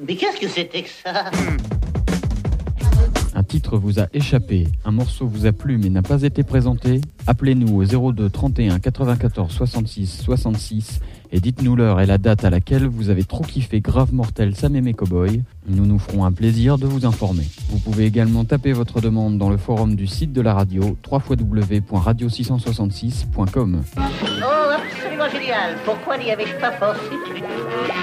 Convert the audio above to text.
Mais qu'est-ce que c'était que ça? Un titre vous a échappé, un morceau vous a plu mais n'a pas été présenté? Appelez-nous au 02 31 94 66 66 et dites-nous l'heure et la date à laquelle vous avez trop kiffé Grave Mortel Sam et mes Cowboys. Nous nous ferons un plaisir de vous informer. Vous pouvez également taper votre demande dans le forum du site de la radio www.radio666.com. Oh, absolument génial. Pourquoi n'y avais-je pas pensé plus tôt?